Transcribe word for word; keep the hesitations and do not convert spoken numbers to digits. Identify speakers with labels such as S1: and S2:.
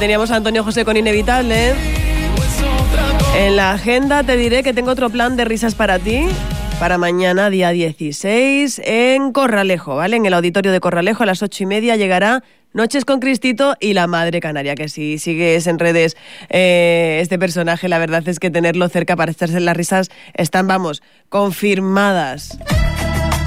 S1: teníamos a Antonio José con Inevitable. En la agenda te diré que tengo otro plan de risas para ti. Para mañana, día dieciséis, en Corralejo, ¿vale? En el auditorio de Corralejo a las ocho y media llegará Noches con Cristito y la Madre Canaria, que si sigues en redes eh, este personaje, la verdad es que tenerlo cerca para echarse las risas están, vamos, confirmadas.